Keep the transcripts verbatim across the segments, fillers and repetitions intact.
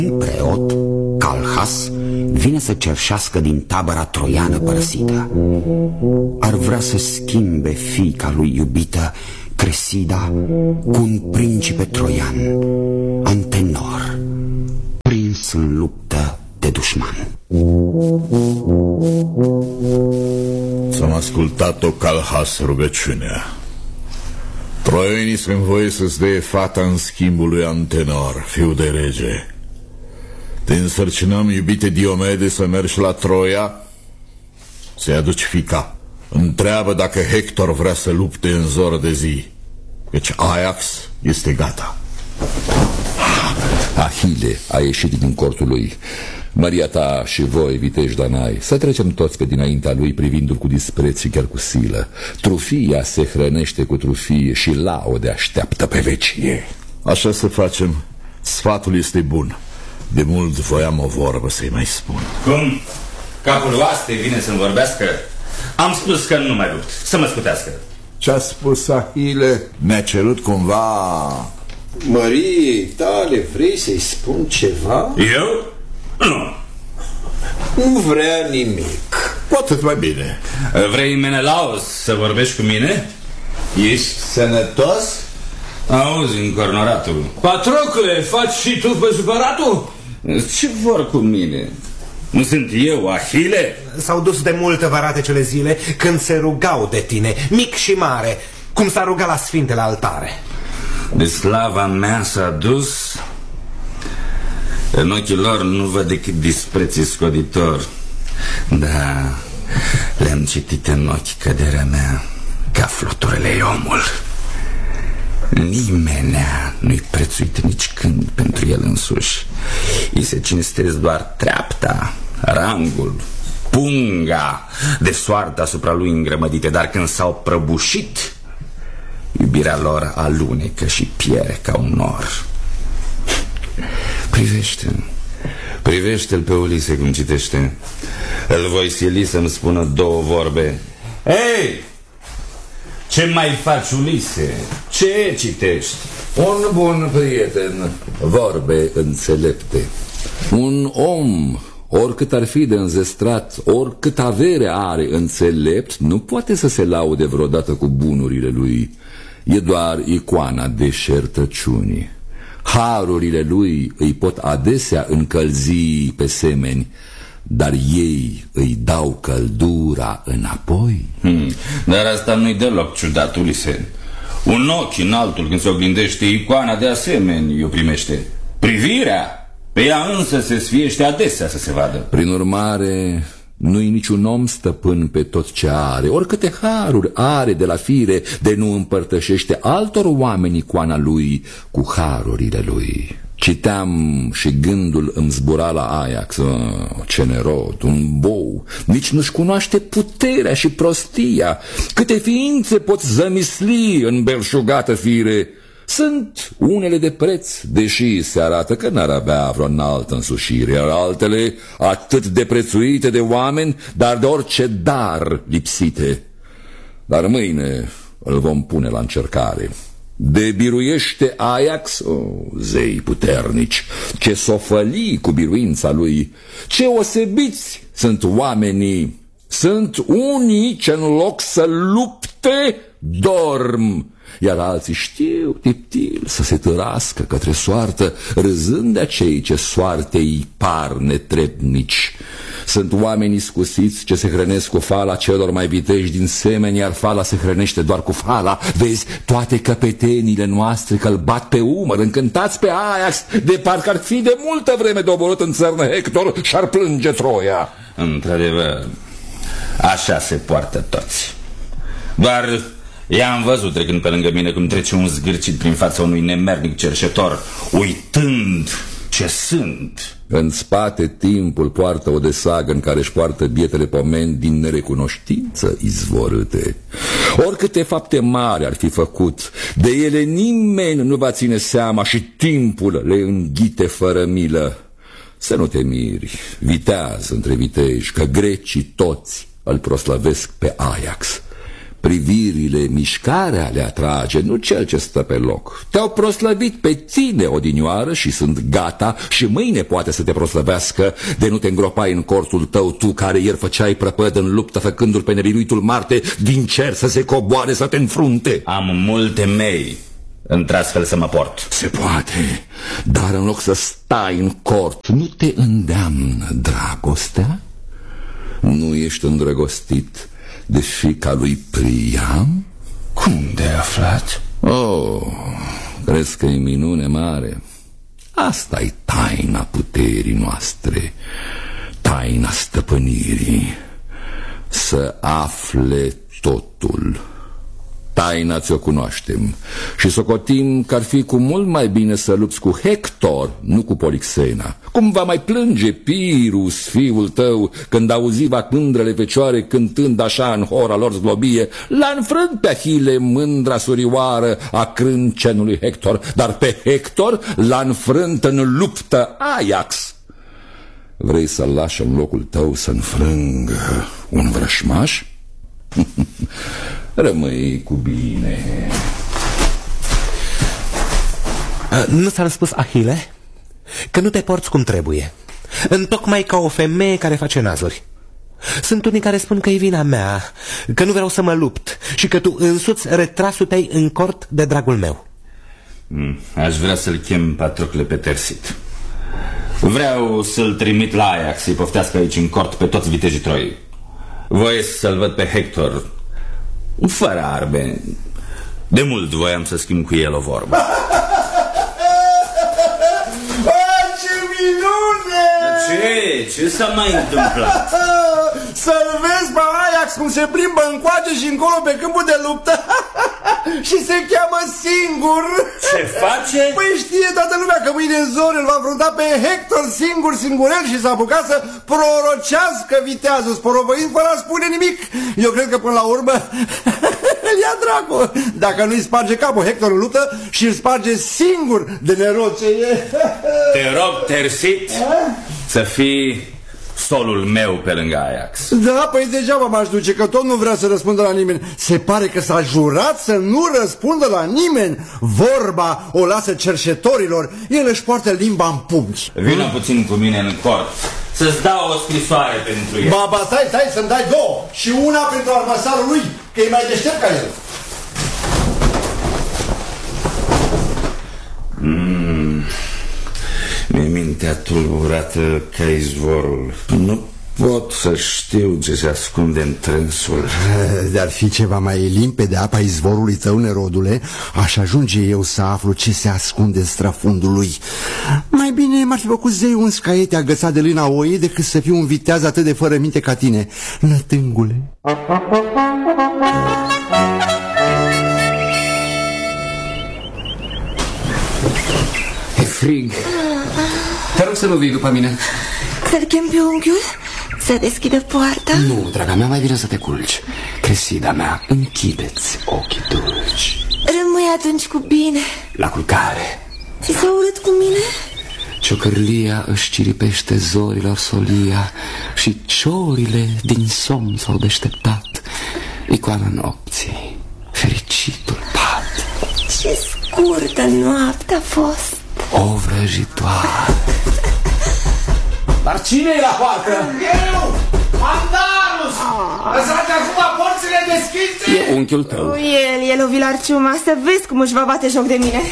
Un preot, Calhas, vine să cerșească din tabăra troiană părăsită. Ar vrea să schimbe fiica lui iubită, Cresida, cu un principe troian, Antenor, prins în luptă de dușman. Ți-am ascultat-o, Calhas, rugăciunea. Troienii sunt voie să-ți dea fata în schimbul lui Antenor, fiu de rege. Te însărcinăm, iubite Diomede, să mergi la Troia, să-i aduci fica. Întreabă dacă Hector vrea să lupte în zor de zi, căci Ajax este gata. Ahile a ieșit din cortul lui. Maria ta și voi, viteji Danai, să trecem toți pe dinaintea lui, privindu-l cu dispreț și chiar cu silă. Trufia se hrănește cu trufie și laude așteaptă pe vecie. Așa să facem. Sfatul este bun. De mult voiam o vorbă să-i mai spun. Cum? Capul oaste vine să-mi vorbească? Am spus că nu mai lupt, să mă scutească. Ce-a spus Ahile? Ne-a cerut cumva... Măriei tale, vrei să-i spun ceva? Eu? Nu. Nu vrea nimic. Cu atât mai bine. Vrei, Menelaos, să vorbești cu mine? Ești sănătos? Auzi, încornoratul. Patrocle, faci și tu pe supăratul? Ce vor cu mine? Nu sunt eu, Ahile? S-au dus de multe vărate cele zile când se rugau de tine, mic și mare, cum s-a rugat la sfintele altare. De slava mea s-a dus. În ochii lor nu văd decât dispreț scoditor. Da, le-am citit în ochi căderea mea, ca fluturile omul. Nimenea nu-i prețuit nici când pentru el însuși. Îi se cinstesc doar treapta, rangul, punga de soartă asupra lui îngrămădite. Dar când s-au prăbușit, iubirea lor alunecă și piere ca un nor. Privește, privește-l pe Ulise cum citește. Îl voi sili să-mi spună două vorbe. Hei! Ce mai faci, Ulise? Ce citești? Un bun prieten, vorbe înțelepte. Un om, oricât ar fi de înzestrat, oricât avere are înțelept, nu poate să se laude vreodată cu bunurile lui. E doar icoana deșertăciunii. Harurile lui îi pot adesea încălzi pe semeni, dar ei îi dau căldura înapoi. hmm. Dar asta nu-i deloc ciudat, Ulise. Un ochi în altul când se oglindește, icoana de asemenea o primește. Privirea pe ea însă se sfiește adesea să se vadă. Prin urmare, nu-i niciun om stăpân pe tot ce are. Oricâte haruri are de la fire, de nu împărtășește altor oameni icoana lui cu harurile lui. Citeam și gândul îmi zbura la Ajax. Oh, ce nerod, un bou, nici nu-și cunoaște puterea și prostia. Câte ființe pot zămisli în belșugată fire. Sunt unele de preț, deși se arată că n-ar avea vreo înaltă însușire, iar altele atât de prețuite de oameni, dar de orice dar lipsite. Dar mâine îl vom pune la încercare. De biruiește Ajax, oh, zei puternici, ce s-o făli cu biruința lui, ce osebiți sunt oamenii. Sunt unii ce în loc să lupte dorm, iar alții știu tiptil să se târască către soartă, râzând de acei ce soartei par netrebnici. Sunt oameni iscusiți ce se hrănesc cu fala celor mai viteji din semeni, iar fala se hrănește doar cu fala. Vezi, toate căpetenile noastre că-l bat pe umăr, încântați pe Ajax, de parcă ar fi de multă vreme doborât în țărnă Hector și-ar plânge Troia. Într-adevăr, așa se poartă toți. Doar i-am văzut trecând pe lângă mine cum trece un zgârcit prin fața unui nemernic cerșetor, uitând ce sunt. În spate timpul poartă o desagă în care își poartă bietele pomeni din nerecunoștință izvorâte. Oricâte fapte mari ar fi făcut, de ele nimeni nu va ține seama și timpul le înghite fără milă. Să nu te miri, viteaz între viteji, că grecii toți îl proslăvesc pe Ajax. Privirile, mișcarea le atrage, nu cel ce stă pe loc. Te-au proslăvit pe tine odinioară și sunt gata și mâine poate să te proslăvească de nu te îngropai în cortul tău, tu care ieri făceai prăpăd în luptă, făcându-l pe nevinuitul Marte din cer să se coboare, să te înfrunte. Am multe mei într-astfel să mă port. Se poate, dar în loc să stai în cort, nu te îndeamnă dragostea? Nu ești îndrăgostit de fiica lui Priam? Cum de-ai aflat? Oh, crezi că e minune mare? Asta-i taina puterii noastre, taina stăpânirii. Să afle totul. Taina ți-o cunoaștem și socotim că ar fi cu mult mai bine să lupți cu Hector, nu cu Polixena. Cum va mai plânge Pirus, fiul tău, când auzi va mândrele fecioare cântând așa în hora lor zglobie: l-a înfrânt pe Ahile, mândra surioară a crâncenului Hector, dar pe Hector l-a înfrânt în luptă Ajax. Vrei să-l lași în locul tău să înfrângă un vrășmaș? Rămâi cu bine. Nu ți-am spus, Ahile, că nu te porți cum trebuie, întocmai ca o femeie care face nazuri. Sunt unii care spun că e vina mea, că nu vreau să mă lupt și că tu însuți retrasul tăi în cort de dragul meu. mm, Aș vrea să-l chem Patrocle pe Tersit. Vreau să-l trimit la Ajax să-i poftească aici în cort pe toți vitejii Troiei. Voiesc să-l văd pe Hector fără arme. De mult voiam să schimb cu el o vorbă. Ce minune! Ce? Ce s-a mai întâmplat? Să-l vezi pe Ajax cum se plimbă încoace și încolo pe câmpul de luptă și se cheamă singur. Ce face? Păi știe toată lumea că mâine în zori îl va înfrunta pe Hector singur, singurel, și s-a apucat să prorocească viteazul, sporovăind fără a spune nimic. Eu cred că până la urmă îl ia dracu, dacă nu-i sparge capul Hector în luptă și îl sparge singur de neroce. Te rog, Tersit, să fii solul meu pe lângă Ajax. Da, păi degeaba m-aș duce, că tot nu vrea să răspundă la nimeni. Se pare că s-a jurat să nu răspundă la nimeni. Vorba o lasă cerșetorilor. El își poartă limba în pumni. Vină puțin cu mine în cort să-ți dau o scrisoare pentru el. Ba, ba, stai, stai, să-mi dai două. Și una pentru armăsarul lui, că e mai deștept ca el. Mm. Mi-e mintea tulburată ca izvorul. Nu pot să știu ce se ascunde în trânsul. De-ar fi ceva mai limpede apa izvorului tău, nerodule, aș ajunge eu să aflu ce se ascunde în străfundul lui. Mai bine m-ar fi făcut zeiul un scaiete agățat de lâna oii decât să fiu un viteaz atât de fără minte ca tine, nătângule. E frig. Te rog să nu vii după mine. Să-l chem pe unchiul să deschidă poarta? Nu, draga mea, mai bine să te culci. Cresida mea, închideți ochii dulci. Rămâi atunci cu bine. La culcare. Ți s-a urât cu mine? Ciocărlia își ciripește zorilor solia și ciorile din somn s-au deșteptat. Icoana nopții, fericitul pat. Ce scurtă noapte a fost. O vrăjitoare. Dar cine e la poartă? Eu! Mandarus! Lăsați acum porțile deschise! E unchiul tău. El, el o vilarciuma, să vezi cum își va bate joc de mine.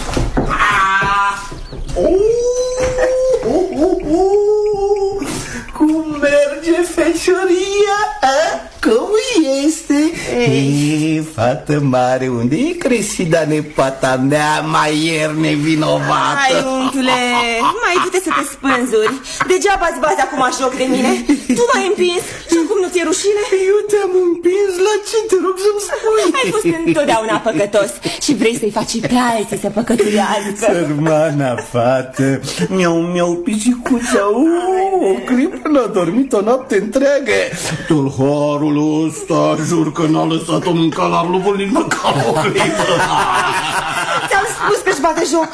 Uh, uh, uh, uh. Cum merge fecioria? Cum este? Ei, fată mare, unde e Cresida, nepoata mea, mai ieri nevinovată? Hai, unchiule, mai du-te să te spânzuri. Degeaba îți bazi acum joc de mine. Tu m-ai împins și acum nu ți-e rușine? Eu te-am împins? La ce? Te rog să-mi spui. Ai fost întotdeauna păcătos și vrei să-i faci pe alții să păcătuiască. Sărmana fată, mi-au, mi-au pisicuța, o clipă n-a dormit o noapte întreagă. Tâlharul ăsta, jur că n-a lăsat-o mânca la lupul nici măcar o clipă. Ți-am spus că-și bate joc.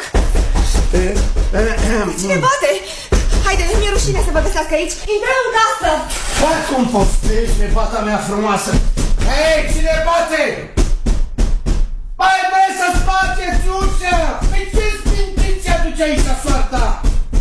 Cine bate? Haide, mi-e rușine să vă găsească aici. Intră în casă. Hai cum poftești, nepata mea frumoasă. Hei, cine poate? Mai băi să spargeți ușa! Păi ce sfintiți aduce aici soarta?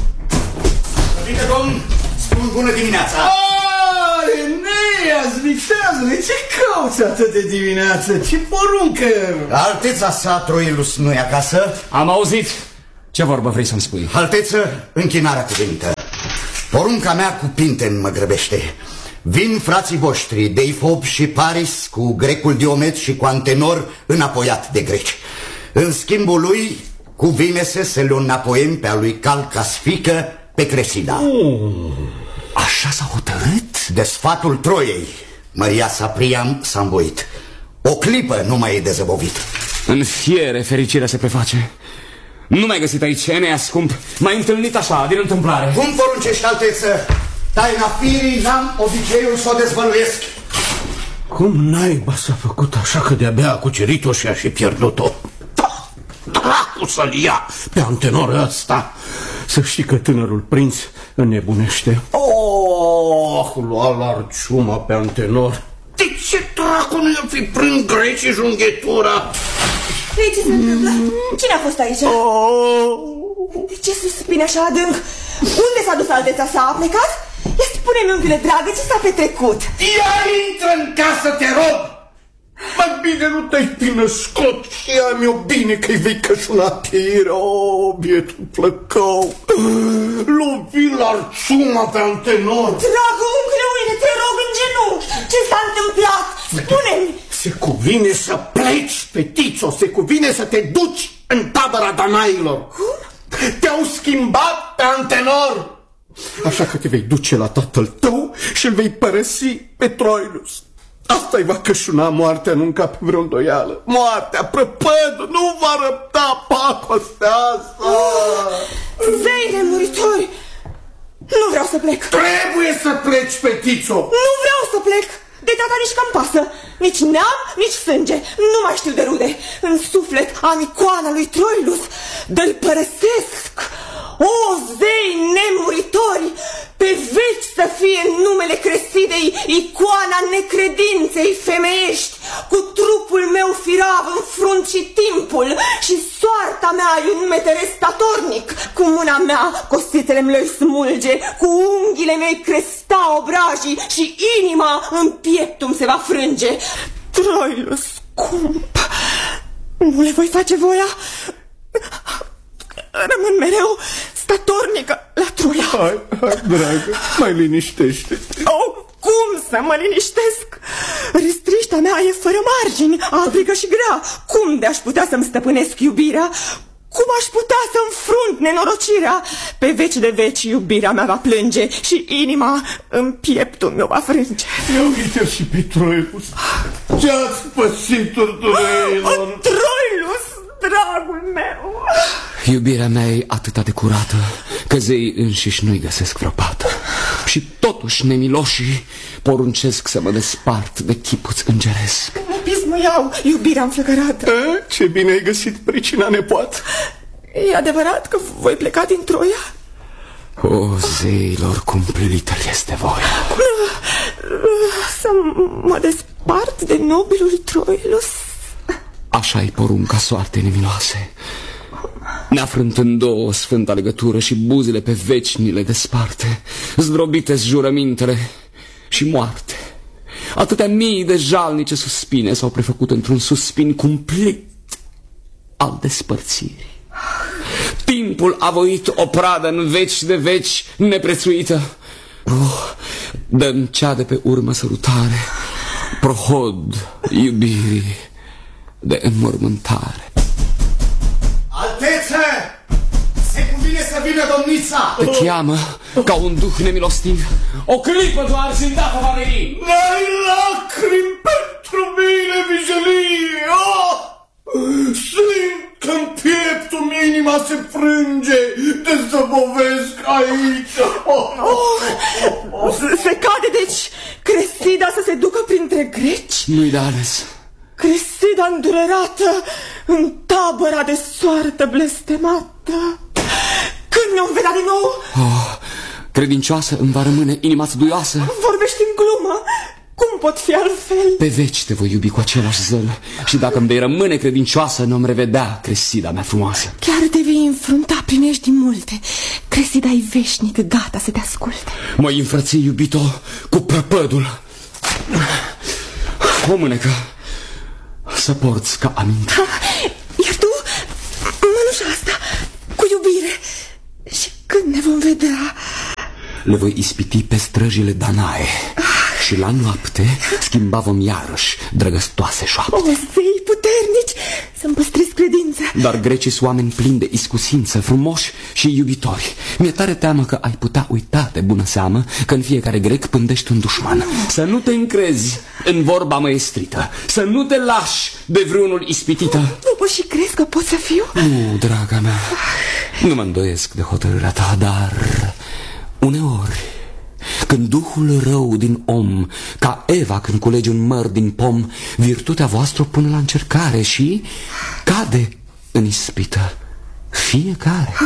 Părinte domn, spun bună dimineața! Aaa, Eneas, viteazule, ce cauți atât de dimineață? Ce poruncă? Alteța sa, Troilus, nu-i acasă? Am auzit. Ce vorbă vrei să-mi spui? Alteță, închinarea cuvenită. Porunca mea cu Pinten mă grăbește. Vin frații voștri, Deifob și Paris, cu grecul Diomed și cu Antenor, înapoiat de greci. În schimbul lui, cuvine-se să-l înapoiem pe a lui Calcas fică pe Cresida. Oh, așa s-a hotărât? De sfatul Troiei, Maria sa Priam s-a învoit. O clipă nu mai e dezăbovit. În fiere fericirea se preface. Nu m-ai găsit aici, Eneas, scump. M-ai întâlnit așa, din întâmplare. Cum poruncești, Alteță? Taina firii n-am obiceiul să o dezvăluiesc. Cum naiba s-a făcut așa că de-abia a cucerit-o și a și pierdut-o? Da, dracu să-l ia pe Antenor ăsta. Să știi că tânărul prinț înnebunește. Oh, lua larciuma pe Antenor. De ce dracu nu i-o fi prind grecii junghetura? Ei, ce se întâmplă? Cine a fost aici? Oh. De ce suspine așa adânc? Unde s-a dus alteța sa? A plecat? Ia spune-mi, unchiule dragă, ce s-a petrecut? Ia intră în casă, te rog! Mai bine nu te-ai fi născut. Știa-mi-o bine că-i vei cășuna piere. O, bietul plăcău. Lovi larciuma pe Antenor. Dragă, unchiule, uite, te rog, în genunchi. Ce s-a întâmplat? Spune-mi. Se cuvine să pleci, fetițo. Se cuvine să te duci în tabăra danailor. Cum? Te-au schimbat pe Antenor. Așa că te vei duce la tatăl tău și îl vei părăsi pe Troilus. Asta-i va cășuna moartea, nu încape vreo îndoială. Moartea, prăpădă, nu va răbda pacostea asta. Oh, zei de muritori, nu vreau să plec. Trebuie să pleci, fetițo. Nu vreau să plec. De tata nici că-mi pasă. Nici neam, nici sânge. Nu mai știu de rude. În suflet am icoana lui Troilus. Dă-l părăsesc. O, zei nemuritori, pe veci să fie numele Cresidei icoana necredinței femeiești, cu trupul meu firav înfrunt și timpul, și soarta mea e un meteres statornic. Cu mâna mea costițele-mi le smulge, cu unghiile mei cresta obrajii și inima în pieptul se va frânge. Troilus, scump, nu le voi face voia. Rămân mereu statornică la Troia. Hai, hai, dragă, mai liniștește-te. Oh, cum să mă liniștesc? Restriștea mea e fără margini, aprigă și grea. Cum de-aș putea să-mi stăpânesc iubirea? Cum aș putea să înfrunt nenorocirea? Pe veci de veci iubirea mea va plânge și inima în pieptul meu va frânge. Ia uite-l și pe Troilus. Ce-ați păsit urdureilor? Troilus, dragul meu! Iubirea mea e atâta de curată că zeii înșiși nu-i găsesc vreo pată. Și totuși nemiloșii poruncesc să mă despart de chipuț îngeresc. Nu pismuiau iubirea înflăcărată. A, ce bine ai găsit pricina, nepoată. E adevărat că voi pleca din Troia? O, zeilor, cumplită este voia. Să mă despart de nobilul Troilus? Așa-i porunca soartei nemiloase. Ne-afrând în două sfânta legătură și buzile pe veci ni le desparte, zdrobite-s jurămintele și moarte. Atâtea mii de jalnice suspine s-au prefăcut într-un suspin cumplit al despărțirii. Timpul a voit o pradă în veci de veci neprețuită. Oh, dă-mi cea de pe urmă sărutare, prohod iubirii de înmormântare. Alteță! Se cuvine să vină domnița! Te cheamă ca un duh nemilostiv. O clipă doar și îndată va veni. N-ai lacrimi pentru mine, vijelie! Oh! Simt că-n pieptul inima se frânge de zăbovesc aici. Oh! Oh! Se cade deci Cresida să se ducă printre greci? Nu-i de ales. Cresida îndurerată în tabăra de soartă blestemată. Când ne-o vedea din nou? Oh, credincioasă îmi va rămâne inima-ți duioasă. Vorbești în glumă. Cum pot fi altfel. Pe veci te voi iubi cu același zăl. Și dacă îmi vei rămâne credincioasă, nu-mi revedea, Cressida mea frumoasă. Chiar te vei înfrunta, primești multe. Cressida e veșnic, gata să te asculte. Mă înfrăți, iubito, cu prăpădul. O mânecă să porți ca aminte. Iar tu, mănușa asta, cu iubire. Și când ne vom vedea? Le voi ispiti pe străjile Danae. Și la noapte schimba-vom iarăși drăgăstoase șoapte. O, zei puternici, să-mi păstrez credința. Dar grecii sunt oameni plini de iscusință, frumoși și iubitori. Mi-e tare teamă că ai putea uita de bună seamă că în fiecare grec pândești un dușman. Să nu te încrezi în vorba măestrită, să nu te lași de vreunul ispitită. Nu poți și crezi că pot să fiu? Nu, draga mea, nu mă îndoiesc de hotărârea ta, dar uneori, când duhul rău din om, ca Eva când culege un măr din pom, virtutea voastră o pune la încercare și cade în ispită fiecare.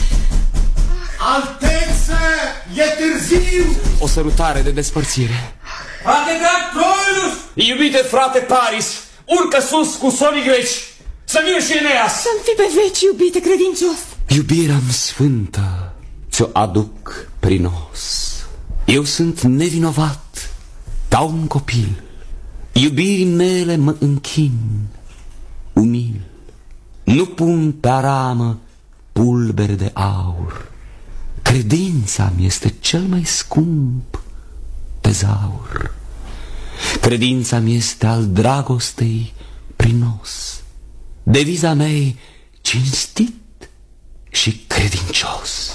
Altețe, e târziu! O sărutare de despărțire. Frate drag, Troilus! Iubite frate Paris, urcă sus cu sonii greci, să vină și Eneas. Să-mi fi pe veci, iubite credincios. Iubirea-mi sfântă ți-o aduc prinos. Eu sunt nevinovat, ca un copil. Iubirii mele mă închin, umil. Nu pun pe aramă pulbere de aur. Credința-mi este cel mai scump tezaur. Credința-mi este al dragostei prinos. Deviza mea cinstit și credincios.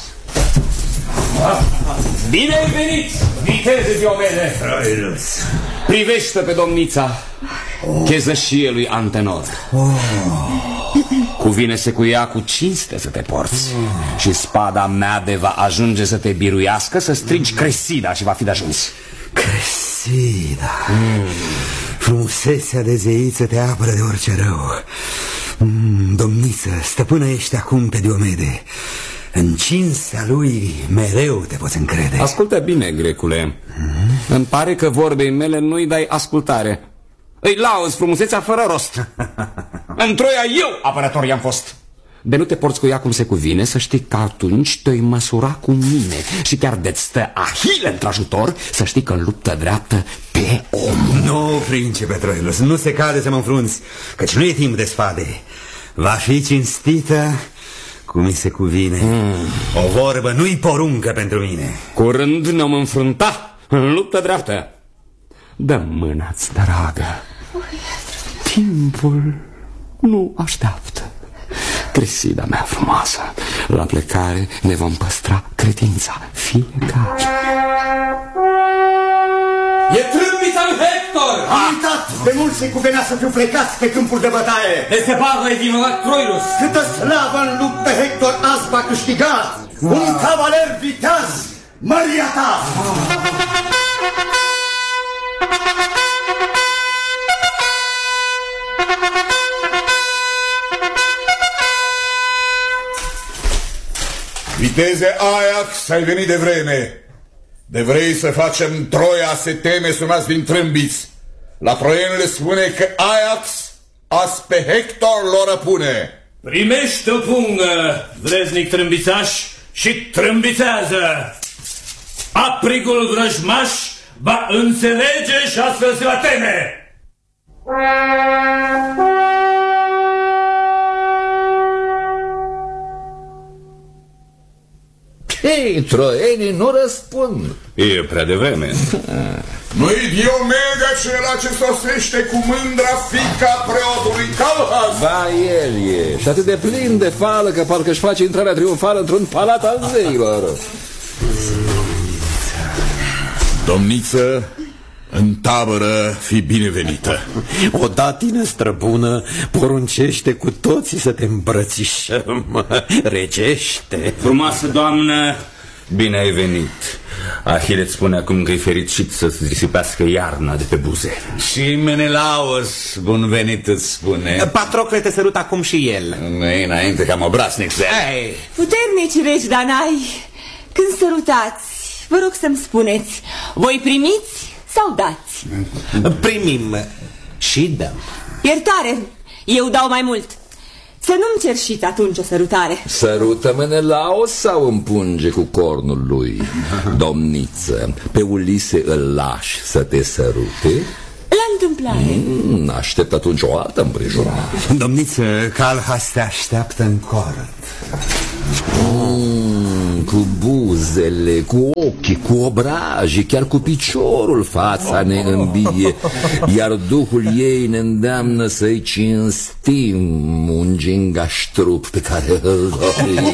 Bine ai venit, viteze Diomede! Troilus! Privește pe domnița, oh. chezășie lui Antenor. Oh. Cuvine-se cu ea cu cinste să te porți. oh. Și spada mea de va ajunge să te biruiască, să strigi Cressida și va fi de ajuns. Cressida, mm. frumusețea de zeiță te apără de orice rău. mm, Domniță, stăpână ești acum pe Diomede. În cinstea lui mereu te poți încrede. Ascultă bine, grecule. hmm? Îmi pare că vorbei mele nu-i dai ascultare. Îi lauzi frumusețea fără rost. În Troia eu apărător i-am fost. De nu te porți cu ea cum se cuvine, să știi că atunci te-i măsura cu mine. Și chiar de-ți stă Ahile într-ajutor, să știi că în luptă dreaptă pe om. Nu, principe Troilus, nu se cade să mă înfrunți, căci nu e timp de spade. Va fi cinstită cum mi se cuvine. mm. O vorbă nu-i poruncă pentru mine. Curând ne-om înfrunta în luptă dreaptă. Dă mâna-ți, dragă. Timpul nu așteaptă. Cressida mea frumoasă, la plecare ne vom păstra credința fiecare. E trâmbița lui Hector! Am uitat! De mult se cuvenea să fiu plecat pe câmpul de bătaie. Este bagă e vinovat Troilus. Câtă slavă în luptă Hector azi va câștiga. Un cavaler viteaz, măria ta! Viteze Ajax, ai venit de vreme. De vrei să facem Troia se teme, sunați din trâmbiți. La troieni le spune că Ajax azi pe Hector l-o răpune. Primește o pungă, vreznic trâmbițaș, și trâmbițează. Aprigul vrăjmaș va înțelege și astfel se va teme. Ei, troienii nu răspund. E prea devreme. Nu-i Diomede acela ce sosește cu mândra fiica preotului Calhas? Ba, el e. Și atât de plin de fală că parcă își face intrarea triumfală într-un palat al zeilor. Domniță, în tabără fi binevenită. O datină străbună poruncește cu toții să te îmbrățișăm. Regește. Frumoasă doamnă, bine ai venit. Ahile îți spune acum că e fericit să-ți disipească iarna de pe buze. Și Menelaos, bun venit îți spune. Patrocle te sărut acum și el. Nu-i înainte, cam obraznic. Puternici regi Danai, când sărutați, vă rog să-mi spuneți, voi primiți sau dați? Primim și dăm. Iertare, eu dau mai mult. Să nu-mi cerșiți atunci o sărutare. Sărută Menelaos sau împunge cu cornul lui? Domniță, pe Ulise îl lași să te sărute? La întâmplare. Mm, aștept atunci o altă împrejurare. Domniță, Calhas te așteaptă în cort. Mm, cu buzele, cu ochii, cu obrajii, chiar cu piciorul fața ne îmbie, iar duhul ei ne îndeamnă să-i cinstim un gingaș trup pe care îl dorim.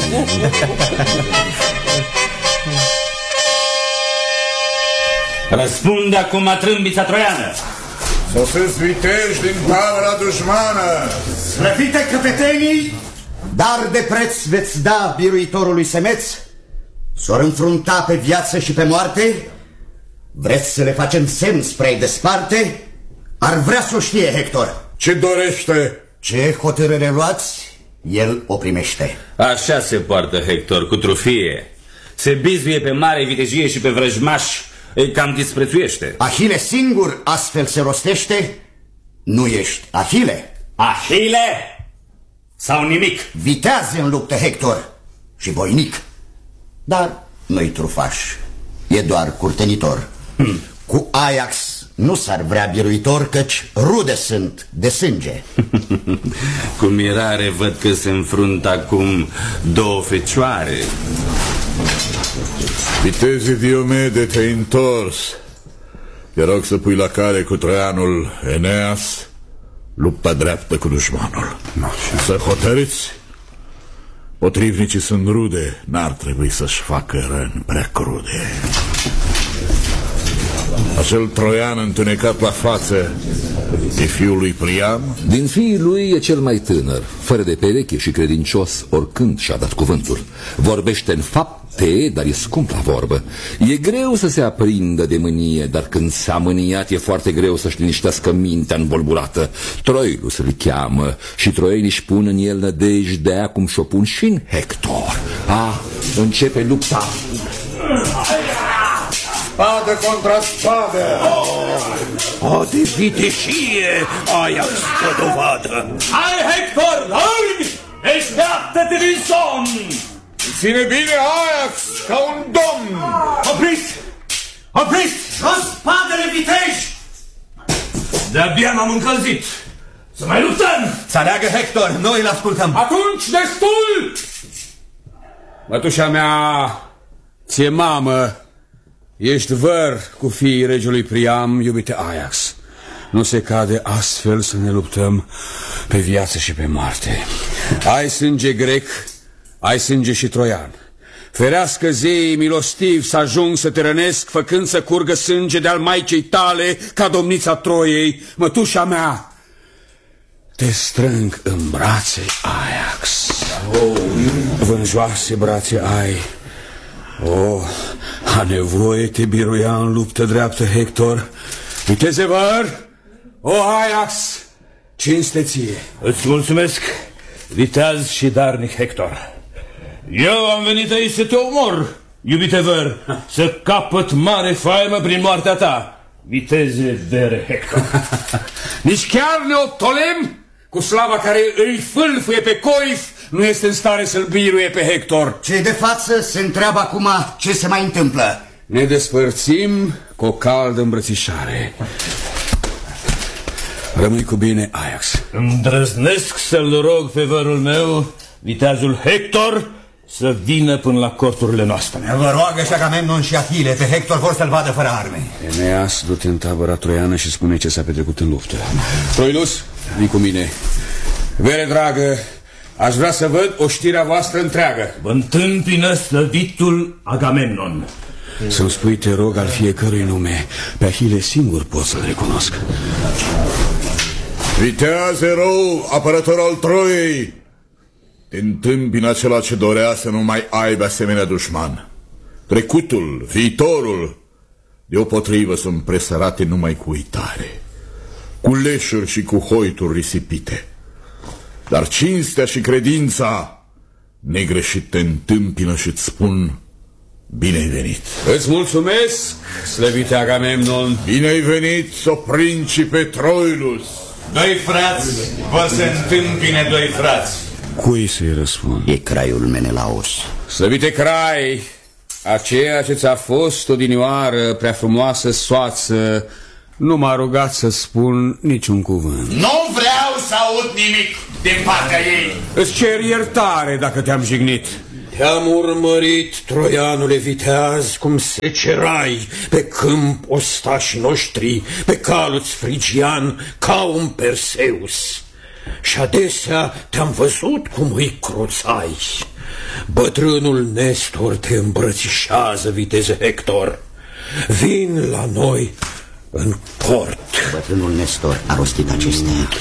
Răspunde acum trâmbița troiană. Sosesc viteji din tabăra dușmană. Slăvite căpetenii, dar de preț veți da biruitorului Semeț? S-or înfrunta pe viață și pe moarte? Vreți să le facem semn spre a-i desparte? Ar vrea să o știe Hector. Ce dorește? Ce hotărâre luați, el o primește. Așa se poartă Hector, cu trufie. Se bizuie pe mare vitejie și pe vrăjmași. Îi cam disprețuiește. Ahile singur astfel se rostește. Nu ești Ahile. Ahile sau nimic. Vitează în luptă Hector și voinic, dar nu-i trufaș, e doar curtenitor. hmm. Cu Ajax nu s-ar vrea biruitor, căci rude sunt de sânge. Cu mirare văd că se înfruntă acum două fecioare. Viteze Diomede, te-ai întors. Te rog să pui la cale cu troianul Eneas lupta dreaptă cu dușmanul. Să hotărâți. Potrivnicii sunt rude, n-ar trebui să-și facă răni prea crude. Acel troian întunecat la față e fiul lui Priam? Din fiii lui e cel mai tânăr, fără de pereche și credincios oricând și-a dat cuvântul. Vorbește în fapte, dar e scump la vorbă. E greu să se aprindă de mânie, dar când s-a mâniat e foarte greu să-și liniștească mintea învolburată. Troilus îl cheamă și troienii își pun în el nădejdea cum și-o pun și în Hector. Ah, începe lupta. Spadă contra spadă! O de viteșie Ajax dă dovadă. Hai, Hector, hai! Deșteaptă-te din somn! Ține bine Ajax ca un domn! Opriți! Opriți! Jos spadele viteji! De-abia m-am încălzit. Să mai luptăm! Să aleagă Hector, noi îl ascultăm. Atunci destul! Mătușa mea, ție mamă, ești văr cu fiii regelui Priam, iubite Ajax. Nu se cade astfel să ne luptăm pe viață și pe moarte. Ai sânge grec, ai sânge și troian. Ferească zeii milostivi să ajung să te rănesc, făcând să curgă sânge de-al maicei tale ca domnița Troiei, mătușa mea. Te strâng în brațe, Ajax. Vânjoase brațe ai. Oh, a nevoie te biruia în luptă dreaptă, Hector. Viteze văr, o Ajax, cinste ție. Îți mulțumesc, viteaz și darnic Hector. Eu am venit aici să te omor, iubite văr, să capăt mare faimă prin moartea ta, viteze vere Hector. Nici chiar Neoptolem, cu slava care îi fâlfâie pe coif, nu este în stare să-l biruie pe Hector. Cei de față se întreabă acum ce se mai întâmplă. Ne despărțim cu o caldă îmbrățișare. Rămâi cu bine, Ajax. Îndrăznesc să-l rog pe vărul meu, viteazul Hector, să vină până la corturile noastre. Vă roagă și Agamemnon și Achille, pe Hector vor să-l vadă fără arme. Eneas, du-te în tabăra troiană și spune ce s-a petrecut în luptă. Troilus, vii cu mine. Vere dragă, aș vrea să văd oștirea voastră întreagă. Vă întâmpină slăvitul Agamemnon. Să-mi spui, te rog, al fiecărui nume. Pe Achille singur pot să-l recunosc. Viteaz erou, apărător al Troiei, te întâmpină acela ce dorea să nu mai aibă asemenea dușman. Trecutul, viitorul, deopotrivă sunt presărate numai cu uitare, cu leșuri și cu hoituri risipite. Dar cinstea și credința negreșit te întâmpină și-ți spun bine ai venit. Îți mulțumesc slăvite Agamemnon. Bine ai venit, so principe Troilus. Doi frați, vă se întâmpine doi frați. Cui să-i răspund? E Craiul Menelaos. Slăvite Crai, aceea ce ți-a fost odinioară prea frumoasă soață, nu m-a rugat să spun niciun cuvânt. Nu vreau să aud nimic din partea ei. Îți cer iertare dacă te-am jignit. Te-am urmărit, troianule viteaz, cum se cerai pe câmp ostașii noștri, pe caluț frigian, ca un Perseus. Și adesea te-am văzut cum îi cruțai. Bătrânul Nestor te îmbrățișează, viteze Hector. Vin la noi în port. Bătrânul Nestor a rostit acestea.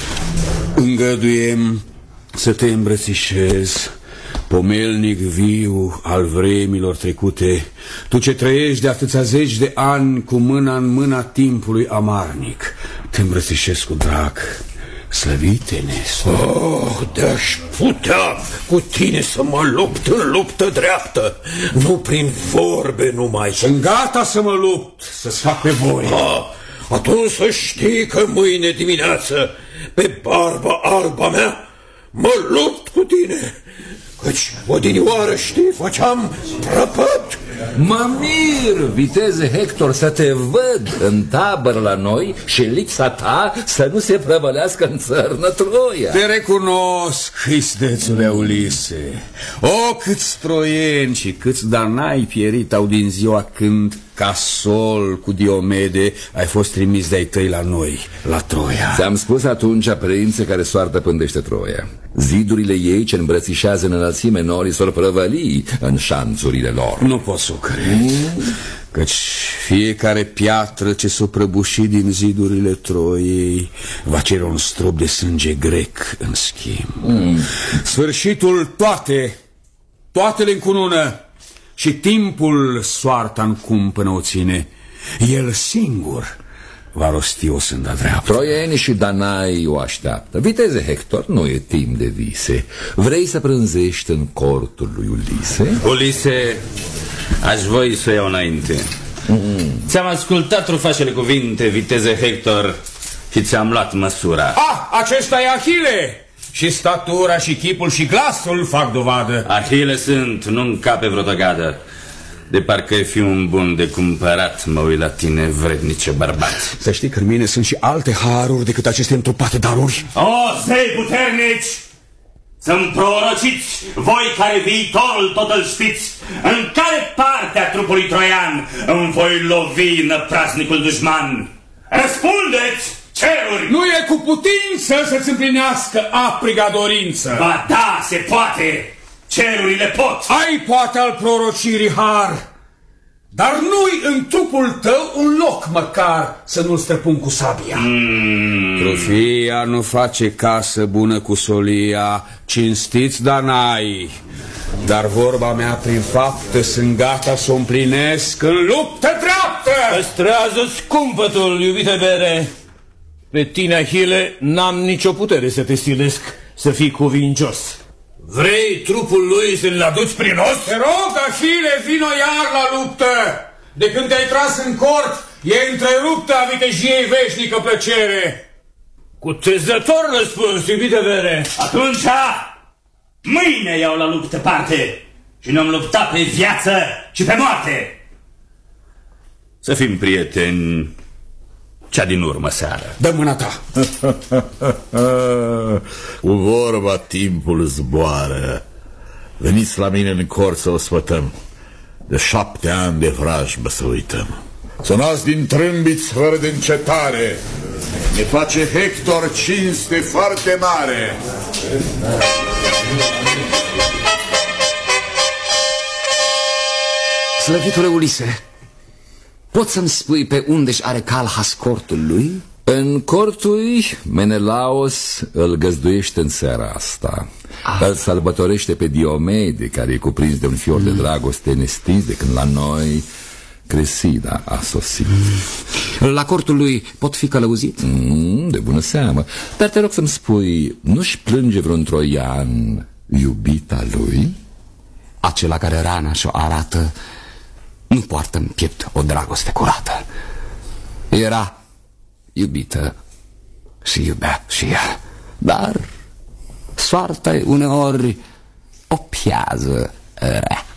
Îngăduiem să te îmbrățișez, pomelnic viu al vremilor trecute, tu ce trăiești de atâția zeci de ani cu mâna în mâna timpului amarnic. Te îmbrățișez cu drag, slăvite Nestor. Oh, de-aș putea cu tine să mă lupt în luptă dreaptă, nu prin vorbe numai. Sunt gata să mă lupt, să-ți fac pe voi. Ah, atunci să știi că mâine dimineață, pe barba alba mea, mă lupt cu tine, căci odinioară, știi, făceam prăpăt. Mă mir, viteze Hector, să te văd în tabără la noi și lipsa ta să nu se prăvălească în țărnă Troia. Te recunosc, istețule Ulise. O, câți troieni și câți danai pierit au din ziua când, ca sol cu Diomede, ai fost trimis de-ai tăi la noi, la Troia. Ți-am spus atunci, prințe, care soartă pândește Troia. Zidurile ei ce îmbrățișează în înălțime norii s-or prăvăli în șanțurile lor. Nu pot să o cred, căci fiecare piatră ce s-o prăbuși din zidurile Troiei va cere un strop de sânge grec în schimb. Mm. Sfârșitul toate, toate le încunună și timpul soarta în cumpănă o ține. El singur va rosti o sânda dreaptă. Troieni și danai o așteaptă. Viteze Hector, nu e timp de vise. Vrei să prânzești în cortul lui Ulise? Ulise, aș voi să iau înainte. Mm. Ți-am ascultat trufașele cuvinte, viteze Hector, și ți-am luat măsura. Ah, acesta e Ahile! Și statura și chipul și glasul fac dovadă. Ahile sunt, nu-mi cape vreo tăgadă. De parcă e fi un bun de cumpărat, mă uit la tine, vrednice bărbați. Să știi că în mine sunt și alte haruri decât aceste întrupate daruri. O, zei puternici! Să-mi prorociți, voi care viitorul tot îl știți, în care parte a trupului troian îmi voi lovi năprasnicul dușman. Răspundeți, ceruri! Nu e cu putință să-ți împlinească apriga dorință. Ba da, se poate! Cerurile pot! Ai poate al prorocirii har, dar nu-i în trupul tău un loc măcar să nu-l străpun cu sabia. Mm. Trufia nu face casă bună cu solia, cinstiți danai, dar vorba mea prin faptă sunt gata să o împlinesc în luptă dreaptă. Păstrează-ți cumpătul, iubite bere. Pe tine, Ahile, n-am nicio putere să te stilesc să fii cuvincios. Vrei trupul lui să-l aduci prin os? Te rog, Ahile, vino iar la luptă. De când te-ai tras în cort, e întreruptă a vitejiei veșnică plăcere. Cutezător răspuns, iubite bere. Atunci, mâine iau la luptă parte și ne-am luptat pe viață și pe moarte. Să fim prieteni cea din urmă seară. Dă mâna ta. Cu vorba timpul zboară. Veniți la mine în cort să o sfătăm. De șapte ani de vrajbă să uităm. Sonați din trâmbiți fără de încetare. Ne face Hector cinste foarte mare. Slăvitule Ulise, poți să-mi spui pe unde-și are Calhas cortul lui? În cortul lui, Menelaos îl găzduiește în seara asta. Ah. Îl sărbătorește pe Diomede, care e cuprins de un fior mm. de dragoste nestins de când la noi Cresida a sosit. Mm. La cortul lui pot fi călăuzit? Mm, de bună seamă. Dar te rog să-mi spui, nu-și plânge vreun troian iubita lui? Acela care rana și-o arată nu poartă în piept o dragoste curată. Era iubită și iubea și ea, dar soarta uneori o piază rea.